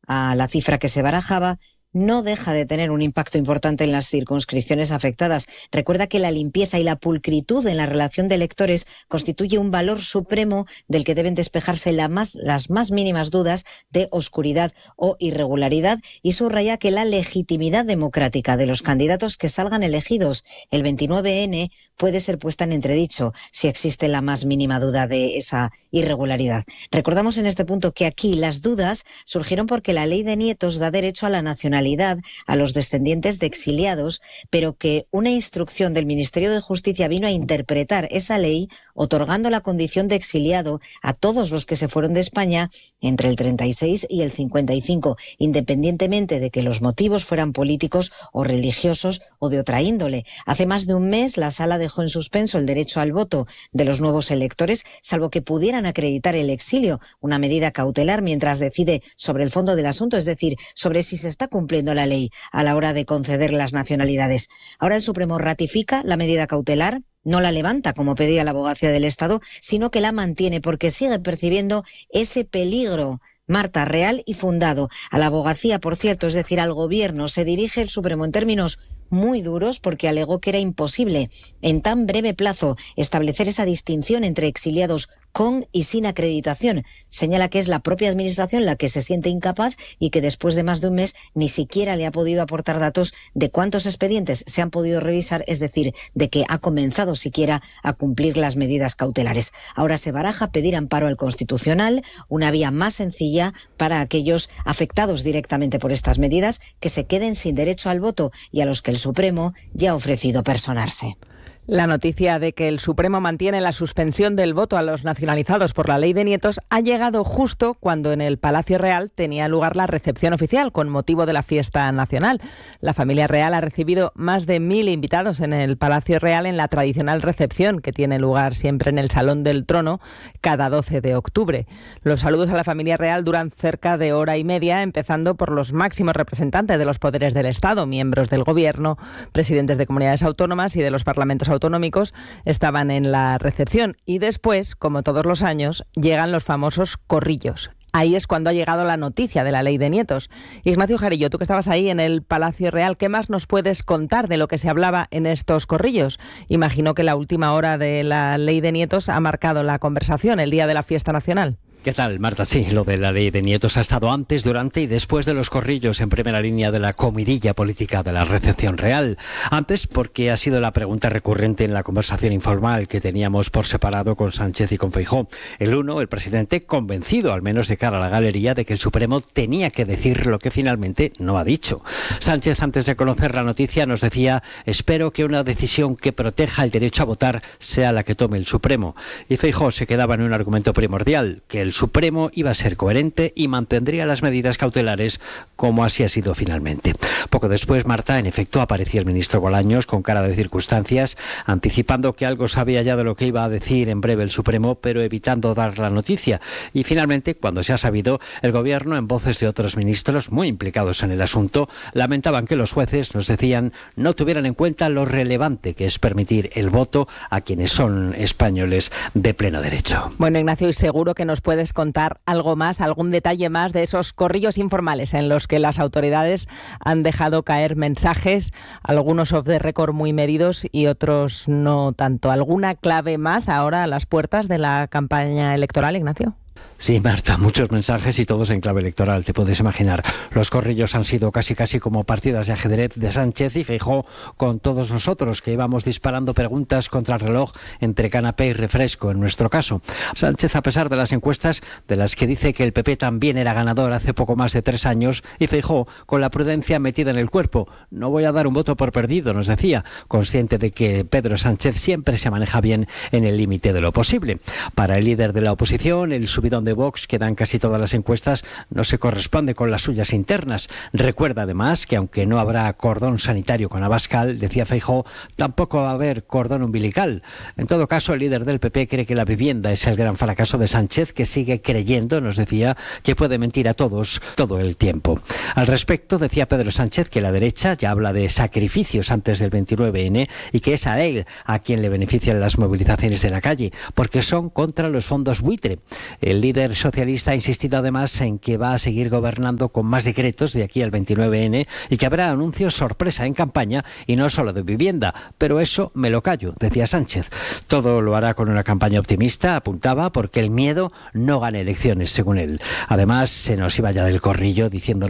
a la cifra que se barajaba, no deja de tener un impacto importante en las circunscripciones afectadas. Recuerda que la limpieza y la pulcritud en la relación de electores constituye un valor supremo del que deben despejarse las más mínimas dudas de oscuridad o irregularidad, y subraya que la legitimidad democrática de los candidatos que salgan elegidos el 29N puede ser puesta en entredicho si existe la más mínima duda de esa irregularidad. Recordamos en este punto que aquí las dudas surgieron porque la ley de nietos da derecho a la nacionalidad a los descendientes de exiliados, pero que una instrucción del Ministerio de Justicia vino a interpretar esa ley otorgando la condición de exiliado a todos los que se fueron de España entre el 36 y el 55, independientemente de que los motivos fueran políticos o religiosos o de otra índole. Hace más de un mes la Sala dejó en suspenso el derecho al voto de los nuevos electores, salvo que pudieran acreditar el exilio, una medida cautelar mientras decide sobre el fondo del asunto, es decir, sobre si se está cumpliendo la ley a la hora de conceder las nacionalidades. Ahora el Supremo ratifica la medida cautelar, no la levanta como pedía la Abogacía del Estado, sino que la mantiene porque sigue percibiendo ese peligro, Marta, real y fundado. A la Abogacía, por cierto, es decir, al Gobierno, se dirige el Supremo en términos muy duros porque alegó que era imposible en tan breve plazo establecer esa distinción entre exiliados con y sin acreditación. Señala que es la propia Administración la que se siente incapaz y que después de más de un mes ni siquiera le ha podido aportar datos de cuántos expedientes se han podido revisar, es decir, de que ha comenzado siquiera a cumplir las medidas cautelares. Ahora se baraja pedir amparo al Constitucional, una vía más sencilla para aquellos afectados directamente por estas medidas que se queden sin derecho al voto y a los que el Supremo ya ha ofrecido personarse. La noticia de que el Supremo mantiene la suspensión del voto a los nacionalizados por la ley de nietos ha llegado justo cuando en el Palacio Real tenía lugar la recepción oficial con motivo de la fiesta nacional. La familia real ha recibido más de 1.000 invitados en el Palacio Real en la tradicional recepción que tiene lugar siempre en el Salón del Trono cada 12 de octubre. Los saludos a la familia real duran cerca de hora y media, empezando por los máximos representantes de los poderes del Estado, miembros del Gobierno, presidentes de comunidades autónomas y de los parlamentos autonómicos estaban en la recepción, y después, como todos los años, llegan los famosos corrillos. Ahí es cuando ha llegado la noticia de la ley de nietos. Ignacio Jarillo, tú que estabas ahí en el Palacio Real, ¿qué más nos puedes contar de lo que se hablaba en estos corrillos? Imagino que la última hora de la ley de nietos ha marcado la conversación el día de la fiesta nacional. ¿Qué tal, Marta? Sí, lo de la ley de nietos ha estado antes, durante y después de los corrillos en primera línea de la comidilla política de la recepción real. Antes porque ha sido la pregunta recurrente en la conversación informal que teníamos por separado con Sánchez y con Feijóo. El uno, el presidente, convencido, al menos de cara a la galería, de que el Supremo tenía que decir lo que finalmente no ha dicho. Sánchez, antes de conocer la noticia, nos decía: espero que una decisión que proteja el derecho a votar sea la que tome el Supremo. Y Feijóo se quedaba en un argumento primordial, que el Supremo iba a ser coherente y mantendría las medidas cautelares como así ha sido finalmente. Poco después, Marta, en efecto, aparecía el ministro Bolaños con cara de circunstancias, anticipando que algo sabía ya de lo que iba a decir en breve el Supremo, pero evitando dar la noticia. Y finalmente, cuando se ha sabido, el Gobierno, en voces de otros ministros muy implicados en el asunto, lamentaban que los jueces, nos decían, no tuvieran en cuenta lo relevante que es permitir el voto a quienes son españoles de pleno derecho. Bueno, Ignacio, y seguro que nos puedes contar algo más, algún detalle más de esos corrillos informales en los que las autoridades han dejado caer mensajes, algunos off the record muy medidos y otros no tanto. ¿Alguna clave más ahora a las puertas de la campaña electoral, Ignacio? Sí, Marta, muchos mensajes y todos en clave electoral, te puedes imaginar. Los corrillos han sido casi como partidas de ajedrez de Sánchez y Feijóo con todos nosotros, que íbamos disparando preguntas contra el reloj entre canapé y refresco, en nuestro caso. Sánchez, a pesar de las encuestas, de las que dice que el PP también era ganador hace poco más de 3 años, y Feijóo con la prudencia metida en el cuerpo. No voy a dar un voto por perdido, nos decía, consciente de que Pedro Sánchez siempre se maneja bien en el límite de lo posible. Para el líder de la oposición, el subidón de Vox, que dan casi todas las encuestas, no se corresponde con las suyas internas. Recuerda además que aunque no habrá cordón sanitario con Abascal, decía Feijóo, tampoco va a haber cordón umbilical. En todo caso, el líder del PP cree que la vivienda es el gran fracaso de Sánchez, que sigue creyendo, nos decía, que puede mentir a todos todo el tiempo. Al respecto, decía Pedro Sánchez que la derecha ya habla de sacrificios antes del 29N y que es a él a quien le benefician las movilizaciones de la calle, porque son contra los fondos buitre. El El líder socialista ha insistido además en que va a seguir gobernando con más decretos de aquí al 29N y que habrá anuncios sorpresa en campaña y no solo de vivienda. Pero eso me lo callo, decía Sánchez. Todo lo hará con una campaña optimista, apuntaba, porque el miedo no gana elecciones, según él. Además, se nos iba ya del corrillo diciendo